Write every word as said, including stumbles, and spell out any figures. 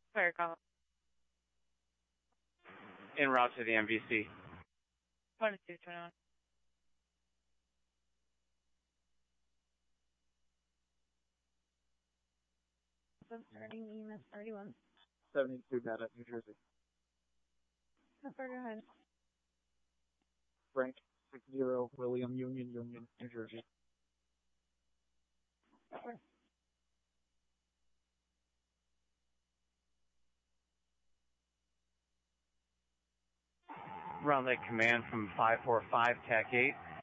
Fire call. En route to the M V C. One two twenty-one. Starting E M S thirty-one. seventy-two data, New Jersey. How far go ahead? Frank, six zero, William, Union, Union, New Jersey. Over. Round Lake Command from five four five, T A C eight.